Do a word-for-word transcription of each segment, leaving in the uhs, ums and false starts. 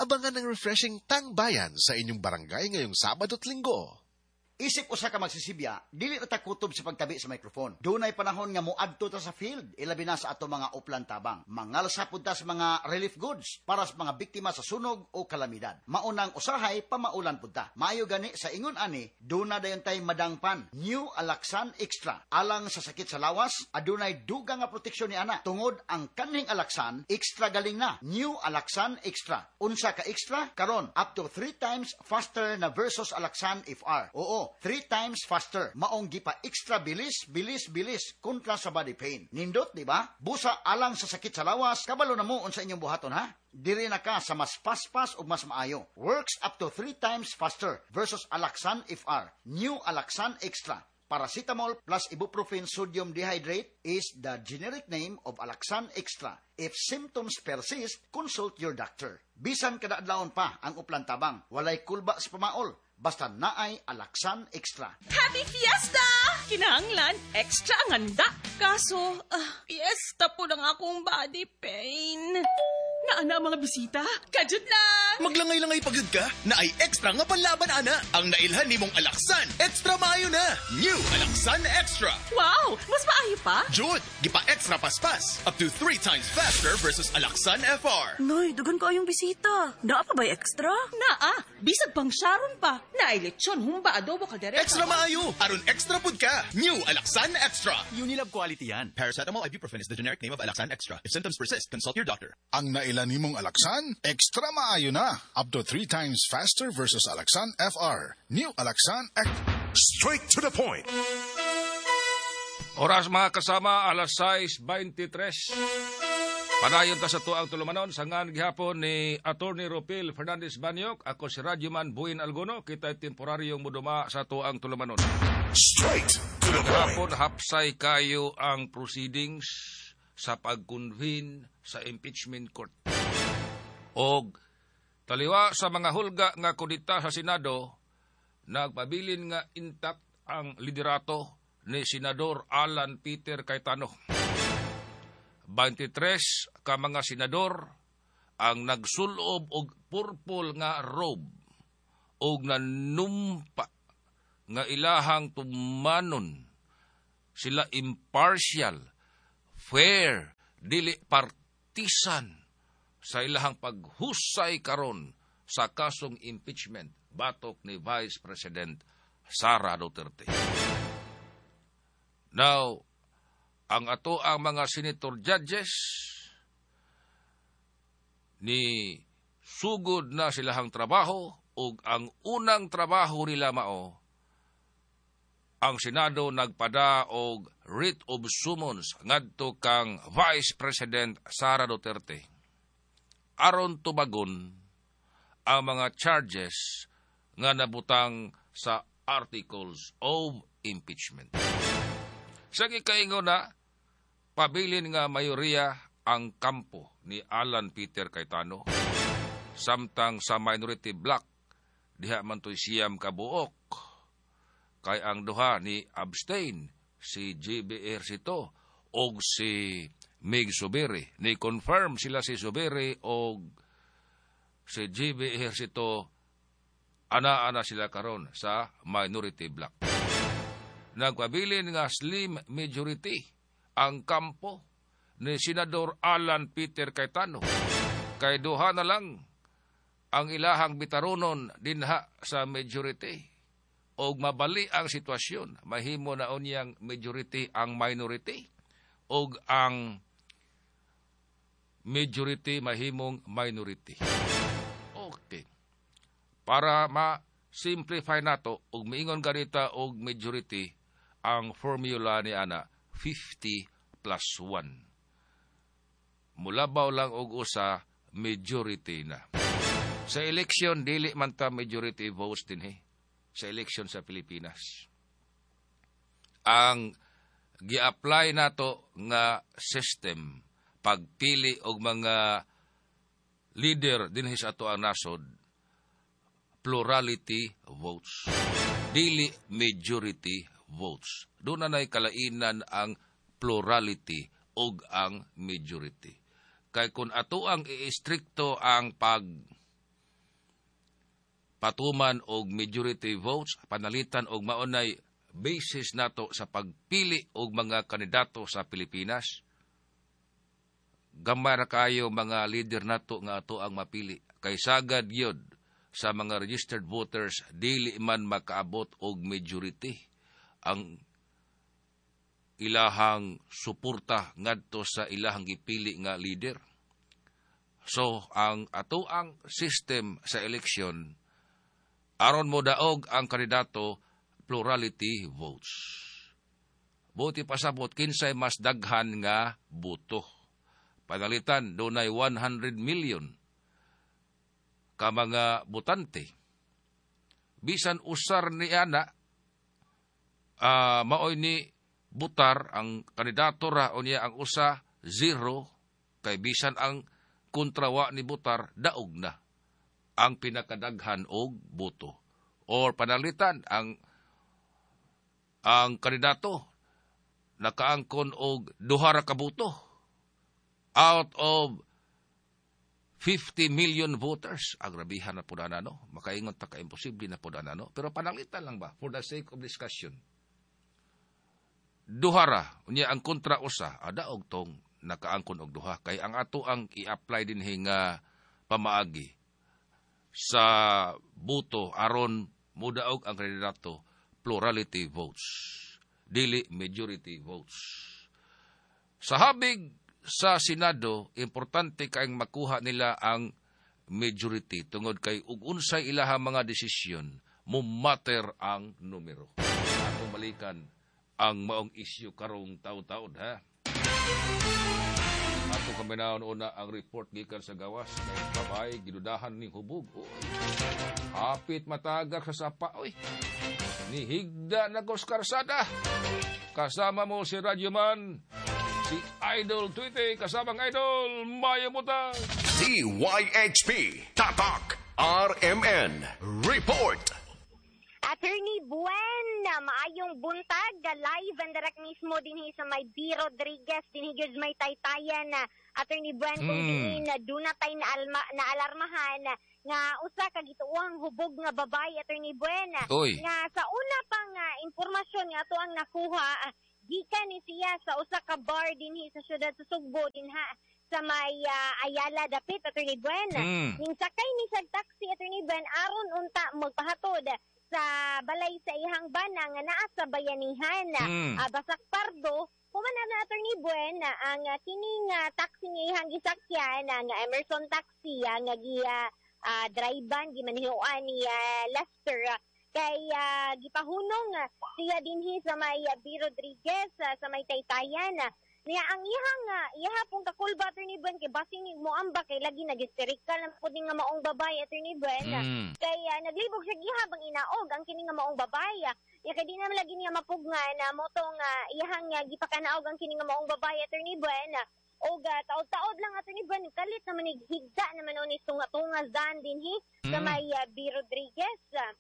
Abangan ng refreshing tangbayan sa inyong barangay ngayong Sabado at Linggo. Isip usa ka magsisibya, dili na ta kutob sa pagtabi sa microphone. Dunay panahon nga moadto ta sa field, ilabi na sa ato mga uplan tabang. Mangalsa pud ta sa mga relief goods para sa mga biktima sa sunog o kalamidad. Maunang usahay pamaulan pud ta. Maayo gani sa ingon ani, duna dayon tay madangpan. New Alaxan Extra. Alang sa sakit sa lawas, adunay dugang nga proteksyon ni ana. Tungod ang kanhing Alaxan, extra galing na. New Alaxan Extra. Unsa ka extra? Karon up to three times faster na versus Alaxan F R. Oo, three times faster. Maong gipa extra bilis, bilis, bilis kontra sa body pain. Nindot, di ba? Busa alang sa sakit sa lawas, kabalo na mo unsa inyong buhaton, ha? Diri na ka sa mas paspas o mas maayo. Works up to three times faster versus Alaxan F R. New Alaxan Extra. Paracetamol plus ibuprofen sodium dehydrate is the generic name of Alaxan Extra. If symptoms persist, consult your doctor. Bisan kada adlawon pa ang uplan tabang, walay kulba sa pamaol. Basta naay Alaxan Extra. Happy Fiesta! Kinahanglan, extra ang handa. Kaso, uh, fiesta po ng akong body pain. Naana mga bisita? Kajud lang! Maglangay-langay pagod ka? Na ay extra nga panlaban, ana. Ang nailhan ni mong Alaxan, extra maayo na. New Alaxan Extra. Wow! Mas maayo pa? Jud, gipa extra paspas. Up to three times faster versus Alaxan F R. Noy, dugan ko yung bisita. Naa pa ba'y extra? Naa, bisag pang Sharon pa. Naay lechon, humba, adobo, kaldereta. Extra maayo. Aron extra pud ka. New Alaxan Extra. Unilab quality yan. Paracetamol ibuprofen is the generic name of Alaxan Extra. If symptoms persist, consult your doctor. Ang nailan nimong Alaxan, extra maayo na. Up to three times faster versus Alaxan F R. New Alaxan Extra. Straight to the point. Oras mga kasama, alas sais veintitres. Panayon ta sa tuang tulumanon, sangan gihapon ni Attorney Ropil Fernandez Banyok, ako si Radyoman Buin Algono, kita'y temporaryong muduma sa tuang tulumanon. Straight to the point. Hapon hapsay kayo ang proceedings sa pag-convene sa impeachment court. O taliwa sa mga hulga nga kudita sa Senado, nagpabilin nga intact ang liderato ni Senador Alan Peter Cayetano. twenty-tres ka mga senador ang nagsulob og purple nga robe og nanumpa nga ilahang tumanon sila impartial, fair, dili partisan sa ilahang paghusay karon sa kasong impeachment batok ni Vice President Sara Duterte. Now, ang ato ang mga senator judges ni sugod na silahang trabaho ug ang unang trabaho nila mao ang Senado nagpada og writ of summons ngadto kang Vice President Sara Duterte aron tubagon ang mga charges nga nabutang sa articles of impeachment. Sa gikaingon na, pabilin nga mayoriya ang kampo ni Alan Peter Cayetano, samtang sa minority bloc, diha man to'y siyam kabuok, kay ang duha ni abstain, si J B Ejercito, o si Mig Zubiri. Ni-confirm sila si Zubiri o si J B Ejercito, ana-ana sila karon sa minority bloc. Nagpabilin nga slim majority ang kampo ni Senador Alan Peter Cayetano. Kay duha na lang ang ilahang bitaronon dinha sa majority. Og mabali ang sitwasyon, mahimo na unyang majority ang minority. Og ang majority mahimong minority. Okay. Para ma-simplify nato, og miingon ganita og majority, ang formula ni ana fifty plus one. Mulabaw lang og usa majority na. Sa election dili man ta majority votes dinhi sa election sa Pilipinas. Ang gi-apply nato nga system pagpili og mga leader dinhi sa ato ang nasod, plurality votes, dili majority votes. Doon na na'y kalainan ang plurality o ang majority. Kaya kung ato ang i-stricto ang pag patuman og majority votes, panalitan og maunay basis nato sa pagpili og mga kandidato sa Pilipinas. Gamay ra kayo mga leader nato nga ato ang mapili. Kay sagad yun sa mga registered voters, dili man makaabot og majority ang ilahang suporta ngadto sa ilahang gipili nga leader. So, ang ato ang system sa eleksyon, aron mo daog ang kandidato, plurality votes. Buti pasabot, kinsay mas daghan nga boto. Panalitan, dunay one hundred million ka mga botante. Bisan usar ni ana, uh, maoy ni butar, ang kandidato ra o niya ang usa, zero, kay bisan ang kontrawa ni butar, daog na ang pinakadaghan og boto. Or panalitan, ang ang kandidato nakaangkon og duha ra ka boto out of fifty million voters. Agrabihan na po na no. Makaingon ta ka imposible na po na no. Pero panalitan lang ba for the sake of discussion. Duha ra unya ang kontra usa, ada og tong nakaangkon og duha kay ang ato ang i-apply din nga pamaagi sa boto aron mudaog ang kandidato, plurality votes, dili majority votes. Sa habig sa Senado, importante kayong makuha nila ang majority tungod kay ug unsay ilahang mga desisyon, mo matter ang numero. Atong balikan ang maong issue karong taon-taon ha. Ato kami na una ang report gikan sa gawas kay babay gidudahan ni hubog. Oy. Hapit matagak sa sapa oy. Ni higda na Karsada. Kasama mo si Radyoman, si Idol Tweety, kasamang Idol Maya Butang. D Y H P Tatak R M N Report. Attorney Buen, maayong buntag, live and direct mismo din sa may B. Rodriguez, din higit may taytayan. Attorney Buen, kung Mm. din dunatay na, alma, na alarmahan nga usa ka gituwang hubog nga babay, Attorney Buen. Oy. Nga sa una pang uh, informasyon nga ato ang nakuha, uh, gikan ni siya sa usa ka bar din sa syudad sa Sugbo din ha, sa may uh, Ayala dapit, Attorney Buen. Mm. Ning sakay ni sa taxi, Attorney Buen, aron unta magpahatod sa balay sa ihang bana nga naa sa bayanihan. Mm. Uh, Basak Pardo, kumana na Attorney Buen, ang uh, kining uh, taxi nga ihang gisakyan, ang uh, Emerson taxi, ang uh, gi, uh, uh, drive-ban, gimanihoan ni uh, Lester, uh, kay uh, gipahunong uh, siya dinhi sa may uh, B. Rodriguez, uh, sa may Taytayan. Uh, niya ang ihang uh, iha pong kakulba, Attorney Buen, kay basing ni moamba kay lagi nag-hysterical ang pud nga maong babay, Attorney Buen. Mm. Kay uh, naglibog siya gihabang inaog ang kini nga maong babay. Ya kay di naman lagi niya mapugnan na mo tong uh, ihang uh, gipakanaog ang kini nga maong babay, Attorney Buen. Og uh, taod-taod lang, Attorney Buen, kalit naman higda naman ni tunga-tunga zan dinhi sa Mm. may uh, B. Rodriguez.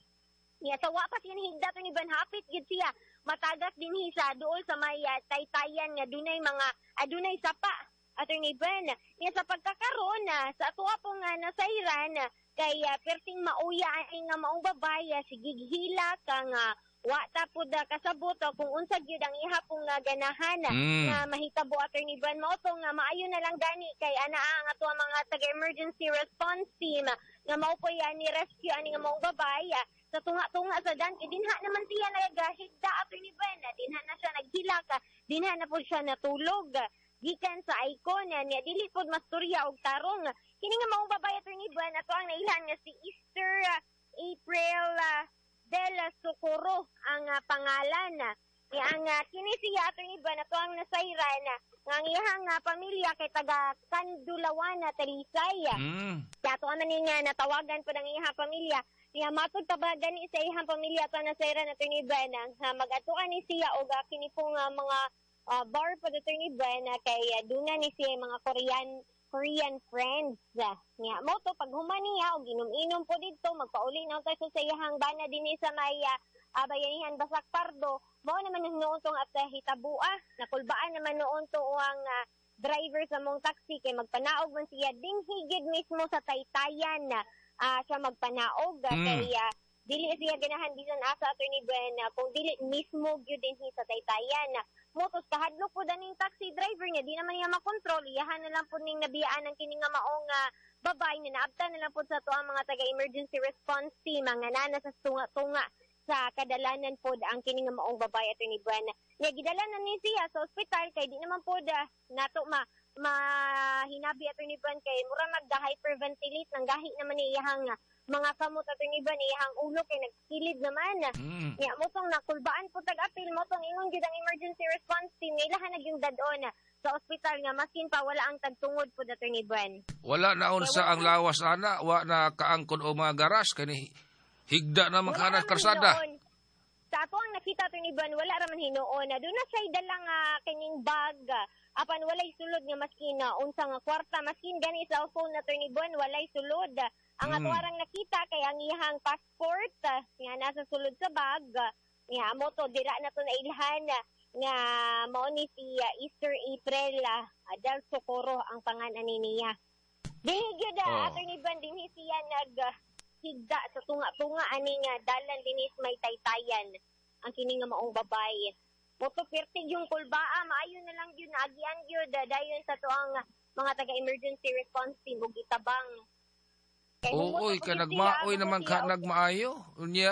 Ya sa wapas yan higda, Attorney Buen, hapit gid siya matagak dinhi sa duol sa may uh, Taytayan nga dunay mga adunay sapa, Attorney Buen. Ya sa pagkakaroon na uh, sa ato pong uh, nasayran uh, kay uh, perting mauya ani nga maong babay, uh, sige gihila kang uh, wa tapod uh, kasabot uh, kung unsa gyud ang iha pong uh, ganahan uh, Mm. nga mahitabo, Attorney Buen. Mao to nga maayo na lang gani kay ana ang ato ang mga taga-emergency response team uh, nga mao po yan ni rescue ani nga maong babay uh, sa tunga-tunga sa dan kay dinha naman siya nagahigda, Attorney Buen. uh, dinha na siya naghila ka, dinha na po siya natulog uh, gikan sa icon uh, niya dili pod masturya og tarong kini nga maong babay, Attorney Buen, ato ang nailan nga si Easter uh, April uh, Del Socorro ang uh, pangalan. Ni ang uh, kini siya, Attorney Buen, ato ang nasayran uh, nga ang iyang uh, pamilya kay taga Kandulawan na Talisay. Mm. Kaya ato man nga natawagan po ng iyang pamilya. Niya matod tabagan ni sa iyang pamilya ato ang nasayran, Attorney Buen, nga mag-atuan ni siya og uh, kini pong uh, mga uh, bar po, Attorney Buen, uh, kay uh, duna ni siya mga Korean Korean friends. Nga mo to pag humaniya og inom-inom po dito, magpauli na tayo sa iyang bana dinhi sa may uh, bayanihan Basak Pardo. Mao naman ang noon tong at uh, hitabua, nakulbaan naman noon to ang uh, driver sa mong taxi kay magpanaog man siya din higid mismo sa Taytayan. ah, siya magpanaog ah, Mm. kay ah, dili siya ganahan bisan asa attorney Ben ah, kung dili mismo gyud din sa taytayan. Motos kahadlok po daning taxi driver niya, di naman niya makontrol, iyahan na lang po ning nabiyaan ng kini nga maong ah, babay na naabtan na lang po sa to ang mga taga-emergency response team, mga nana sa tunga-tunga sa kadalanan po ang kini nga maong babay attorney Ben. Nga gidala na ni siya sa ospital kay di naman po da nato ma mahinabi attorney Ben kay mura magda-hyperventilate nang gahi naman ni iyang mga kamot attorney Ben, iyang ulo kay nagkilid naman. Mm. Nga mo tong nakulbaan po tag-apil mo tong ingon gyud ang emergency response team nga ilahan na yung dadon sa ospital nga maskin pa wala ang tagtungod po attorney Ben. Wala na unsa ang lawas ana, wa na kaangkon o mga garas kani higda na man kana karsada. Hinoon. Sa ato ang nakita to ni Ben, wala raman hinoon. Doon na siya dalang uh, kanyang bag. Apan walay sulod nga maskin na unsa nga kwarta. Maskin gani cellphone na to ni Ben, walay sulod. Ang Mm. ato arang nakita kay ang iyang passport uh, nga nasa sulod sa bag. Nga mo to dira na to na ilhan nga mao ni si uh, Easter April uh, Del Socorro ang pangalan ni niya. Dili gyud Oh. uh, attorney Ben dinhi siya nag uh, higda sa tunga-tunga ani nga dalan dinis may taytayan ang kini nga maong babay. Moto pertig yung kulbaa, maayo na lang yun, naagian yun, dayon sa tuang mga taga-emergency response team, ug itabang. Kay Ooy, humoto ka ko nagmaoy siya, naman humoto ka siya, og- nagmaayo. Unya,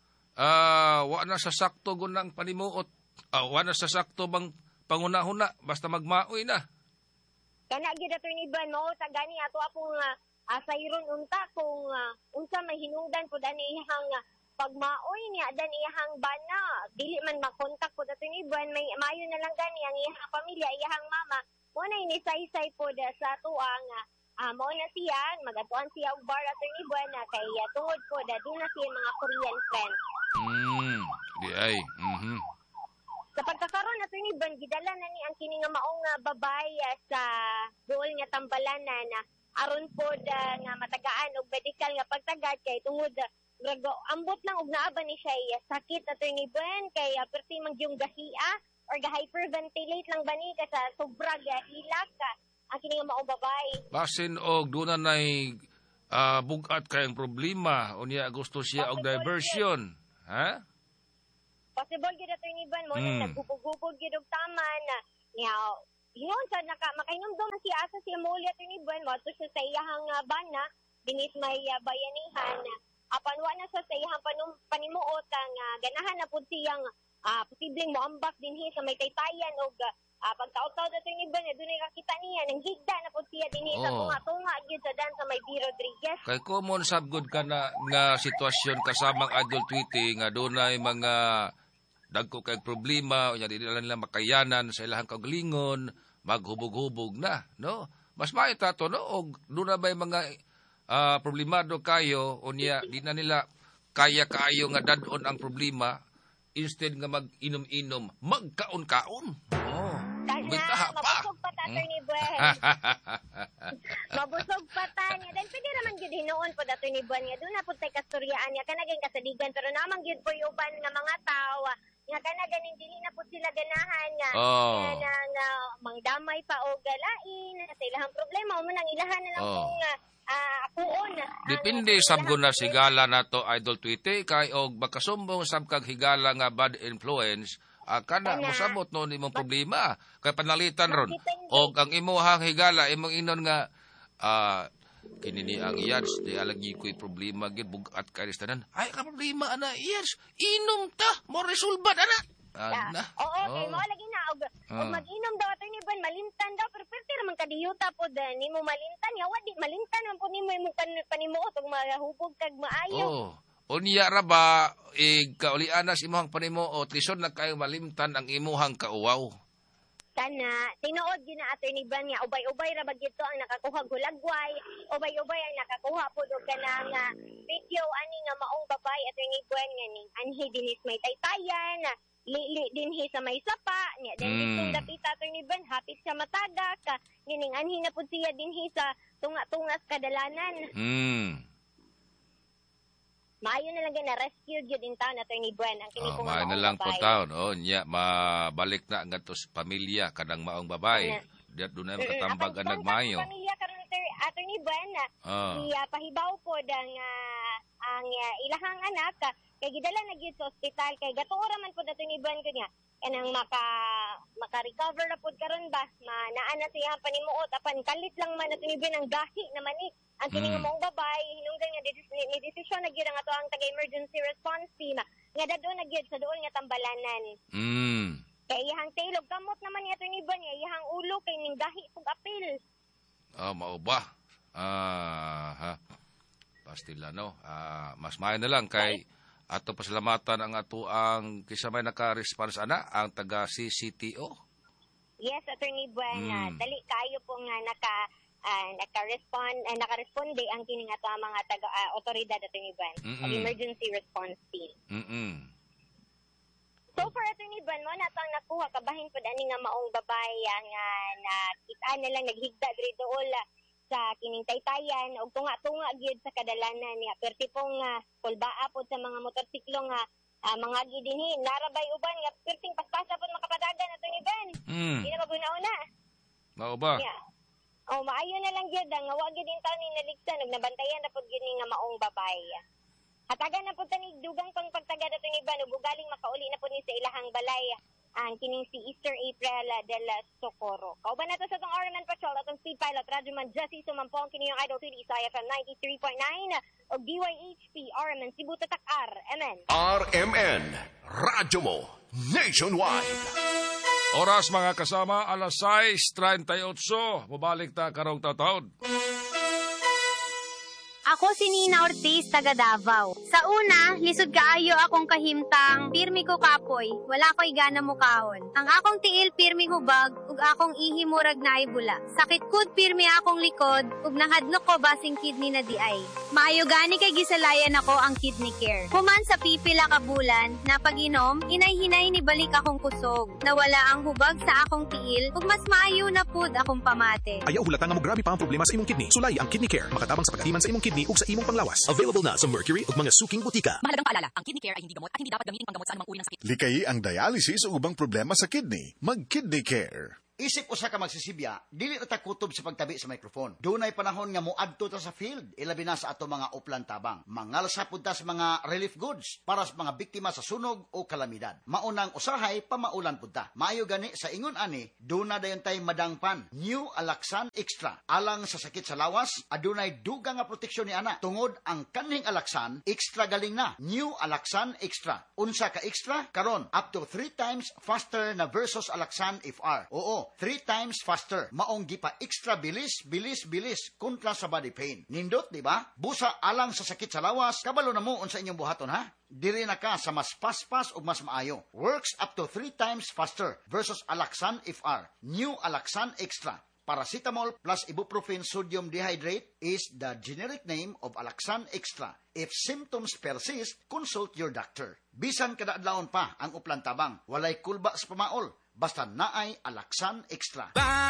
ah, wa na sa sakto gunang panimuot. Ah, wa na sa sakto bang panguna-huna, basta magmaoy na. Kana gyud attorney Ban, mao sa gani ato apong uh, asayron unta kung uh, unsa may hinungdan pud ani ihang uh, pagmaoy niya dan iyahang bana. Dili man makontak pud attorney Ban, may maayo na lang gani ang iyang pamilya, iyahang mama. Mo na inisay-say pud uh, sa tuang uh, ah, mao na siya, magatuan siya og bar attorney Ban uh, kay uh, tungod pud uh, doon na siya mga Korean friends. Hmm, di ay. Mhm. Sa pagkakaroon nato ni Ban, gidala na ni ang kini nga maong nga babay ah, sa dool nga tambalanan na aron pod ah, nga matagaan og medical nga pagtagad kay tungod uh, grago ambot lang og naaba ni siya ah, sakit ato ni Ban kay uh, perti man yung gahia or ga-hyperventilate lang bani ka sa sobra ga hilak ka ang kini nga maong babay. Basin og duna nay ah, bugat kayang problema. Unya gusto siya og diversion. Ha? Possible gyud ato ni Ban mo Mm. nang naggubog-gubog gyud og taman na niya yun sa naka makainom daw man siya asa siya muli ato ni Ban mo to siya sa iyahang uh, bana dinis may uh, bayanihan apan wa na sa sa iyahang panum, panimuot ang uh, ganahan na pud siyang uh, posibleng moambak dinhi sa may taytayan og uh, pagtautaw ato ni Ban dunay kakita niya nang higda na pud siya dinhi sa Oh. tunga-tunga gyud sa dan sa may B. Rodriguez. Kay common sabgod ka na nga sitwasyon kasamang adult tweeting nga dunay mga dagko kay problema unya di nila nila makayanan sa ilahang kaugalingon maghubog-hubog na no mas maayo tato no og duna bay mga ah, problemado kayo unya di na nila kaya kaayo nga dadon ang problema instead nga mag-inom-inom magkaon-kaon oh bitaha pa Mabusog pa ta attorney Buen. Mabusog pa ta niya. Dan pwede naman gyud hinuon po dato ni Buen nga doon na pud tay kastoryaan niya kanaging kasadigan pero naman gyud po yung uban nga mga tao nga kana ganing dili na pud sila ganahan nga Oh. nga nga, nga mangdamay pa og galain sa ilahang problema mo nang ilahan na lang Oh. kung ah akuon. Depende sabgon na sigala nato idol tweete kay og makasumbong sab kag higala nga bad influence ah, kana Kana. mosabot no nimong problema kay panalitan ron Depende. og ang imuhang higala imong inon nga ah kini ni ang iyans di alagi ko'y problema gid bugat kay tanan ay ka problema ana iyans inom ta mo resolba ana Ah, ana oo, okay, Oh. mo lagi na og, og Ah. mag-inom daw ato ni Ban malintan daw pero pwede naman kadiyuta pod uh, nimo malintan ya wadi malintan man pod nimo imong pan, panimuot og mahubog kag maayo. oh unya ra ba ig kaulianas imong panimuot lisod na kayo malimtan ang imuhang kauwaw. Kana tinuod gyud na ato ni Ban nga ubay-ubay ra ba gito ang nakakuha gulagway, ubay-ubay ang nakakuha pod og kanang uh, video ani nga maong babay ato ni Ban nga ning anhi dinis may taytayan lili dinhi sa may sapa niya then Mm. ditong dapita ato ni Ban hapit sa matagak ka ning anhi na pud siya dinhi sa tunga-tungas kadalanan. Hmm. Maayo na lang gyud na rescue gyud in town ato ni Ban ang kini Oh, kong maayo na maong lang po babay. taon. Oh, nya mabalik na nga to sa pamilya kadang maong babae. Ano? Diat dunay Mm-mm. makatambag Apan ang doon nagmayo. sa pamilya karon sir Attorney Buen, Ah. ipahibaw po ang, ah, ang ah, ilahang anak, ah, kay gidala na gyud sa ospital, kay gatuora man po Attorney Buen ko niya, kanang maka, maka-recover na po karon ba, manaan na siya panimuot, apan kalit lang man Attorney Buen ang gahi na manik. Ang kining Mm. mong babay, hinungdan nga ni, ni desisyon na gyud ang ato ang taga-emergency response team, nga dadto na gyud sa doon nga tambalanan. Mm. Kay iyang tailog, kamot naman ni Attorney Buen, nga iyang ulo, kay ning gahi pug apil. Ah, mao ba? Ah, ha. Pastila, no? Ah, mas maayo na lang kay ato pasalamatan ang ato ang kisamay naka-response ana, ang taga C C T O. Yes, Attorney Buen, Mm. ah, dali kayo po nga naka ah, naka-respond ah, naka-responde ang kining ato ang mga taga ah, otoridad Attorney Buen, Mm-mm. ang emergency response team. Mm-mm. So for Attorney Buen mo natang nakuha kabahin pud ani nga maong babae ah, nga nakita na lang naghigda diri dool ah, sa kining taytayan og tunga-tunga gyud sa kadalanan niya perti pong uh, kulbaa pod sa mga motorsiklo nga ah, mga gidinhi narabay uban nga perting paspasa pod makapadagan Attorney Buen. Mm. Di na mabunauna. Mao ba? Yeah. Oh, maayo na lang gyud nga wa gyud din taon ni naligsan ug nabantayan na pod gyud ni nga maong babay. Hatagan na pod tani dugang pang pagtagad ato ni Ban ug galing makauli na pod ni sa ilahang balay ang kining si Easter April de la Socorro. Kauban nato sa tong R M N Patrol atong speed pilot Radyoman Jesse Sumampong kini yung Idol T V sa F M ninety-three point nine ug D Y H P R M N Cebu Tatak R M N. R M N, radyo mo, nationwide. Oras mga kasama, alas sais treinta y ocho. Mabalik ta karong taon. Ako si Nina Ortiz, taga Davao. Sa una, lisod kaayo akong kahimtang, pirmi ko kapoy, wala ko'y gana mukahon. Ang akong tiil pirmi hubag, ug akong ihi murag na bula. Sakit kud pirmi akong likod, ug nahadlok ko basing kidney na di ay. Maayo gani kay gisalayan ako ang kidney care. Human sa pipila ka bulan, na pag-inom, inay-hinay ni balik akong kusog. Nawala ang hubag sa akong tiil, ug mas maayo na pud akong pamate. Ayaw hulata nga mo grabe pa ang problema sa imong kidney. Sulay ang Kidney Care. Makatabang sa pagatiman sa imong kidney ug sa imong panglawas. Available na sa Mercury ug mga suking butika. Mahalagang paalala, ang kidney care ay hindi gamot at hindi dapat gamitin panggamot sa anumang uri ng sakit. Likayi ang dialysis o ubang problema sa kidney. Mag-Kidney Care. Isip usa ka magsisibya, dili ta kutob sa pagtabi sa microphone. Dunay panahon nga moadto ta sa field, ilabi na sa ato mga uplan tabang. Mangalsa pud ta sa mga relief goods para sa mga biktima sa sunog o kalamidad. Maunang usahay pamaulan pud ta. Maayo gani sa ingon ani, duna dayon tay madangpan. New Alaxan Extra. Alang sa sakit sa lawas, adunay dugang nga proteksyon ni ana. Tungod ang kaning Alaxan, extra galing na. New Alaxan Extra. Unsa ka extra? Karon up to three times faster na versus Alaxan F R. Oo, three times faster. Maong gipa extra bilis, bilis, bilis kontra sa body pain. Nindot, di ba? Busa alang sa sakit sa lawas, kabalo na mo unsa inyong buhaton ha? Diri na ka sa mas paspas o mas maayo. Works up to three times faster versus Alaxan F R. New Alaxan Extra. Paracetamol plus ibuprofen sodium dehydrate is the generic name of Alaxan Extra. If symptoms persist, consult your doctor. Bisan kada adlawon pa ang uplan tabang, walay kulba sa pamaol. Basta naay Alaxan Extra.